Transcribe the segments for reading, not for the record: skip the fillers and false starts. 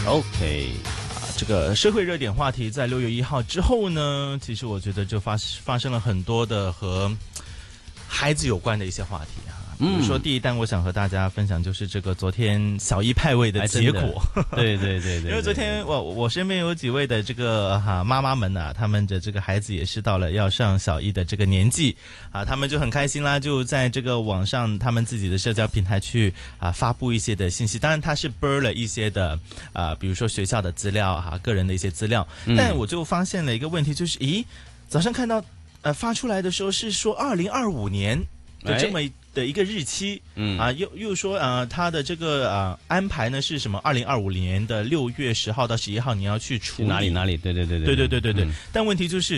OK， 这个社会热点话题在6月1号之后呢，其实我觉得就发生了很多的和孩子有关的一些话题啊。比如说第一单我想和大家分享就是这个昨天小一派位的结果。 对对对对， 因为昨天我身边有几位的这个妈妈们啊，他们的这个孩子也是到了要上小一的这个年纪啊，他们就很开心啦，就在这个网上他们自己的社交平台去发布一些的信息。当然他是 blur 了一些的比如说学校的资料个人的一些资料，但我就发现了一个问题，就是早上看到发出来的时候是说2025年的这么的一个日期，又说他的这个安排呢是什么？2025年的6月10号到11号你要去处理哪里？对。 但问题就是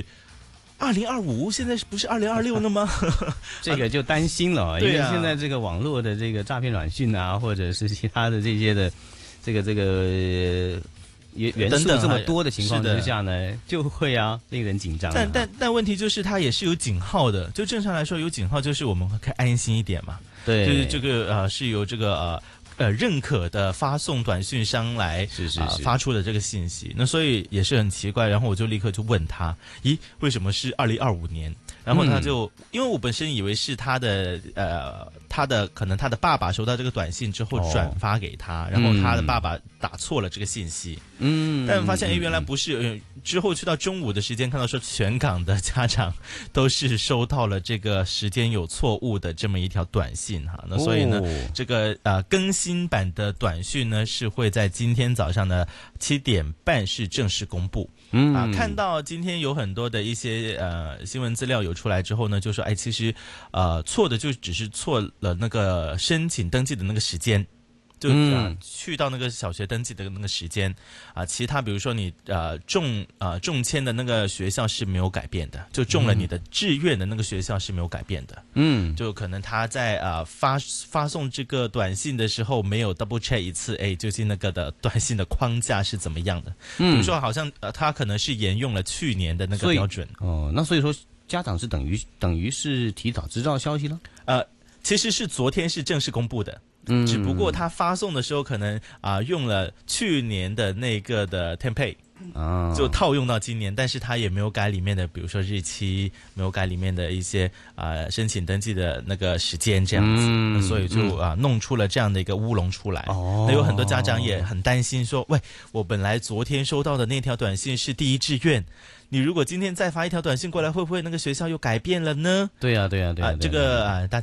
2025现在不是2026了吗？ 这个就担心了，因为现在这个网络的这个诈骗软讯啊，或者是其他的这些的这个元素这么多的情况之下呢，就会令人紧张。 但问题就是它也是有警号的，就正常来说有警号就是我们可以安心一点嘛。 对， 就是这个是由这个认可的发送短讯商来发出的这个信息。那所以也是很奇怪，然后我就立刻就问他，为什么是2025年？然后他就因为我本身以为是他的可能他的爸爸收到这个短信之后转发给他，然后他的爸爸打错了这个信息。但发现原来不是。之后去到中午的时间看到说全港的家长都是收到了这个时间有错误的这么一条短信哈。那所以呢这个更新版的短讯呢是会在今天早上的7点半是正式公布。看到今天有很多的一些新闻资料有出来之后呢，就说其实错的就只是错了那个申请登记的那个时间。就去到那个小学登记的那个时间其他比如说你中签的那个学校是没有改变的，就中了你的志愿的那个学校是没有改变的。就可能他在发送这个短信的时候没有 double check 一次，究竟那个的短信的框架是怎么样的？比如说好像他可能是沿用了去年的那个标准。 那所以说家长是等于是提早知道消息了？ 其实是昨天是正式公布的。只不过他发送的时候可能用了去年的那个的 template，就套用到今年，但是他也没有改里面的，比如说日期，没有改里面的一些申请登记的那个时间这样子，所以就弄出了这样的一个乌龙出来。那有很多家长也很担心说，喂，我本来昨天收到的那条短信是第一志愿。你如果今天再发一条短信过来，会不会那个学校又改变了呢？ 对啊， 这个大家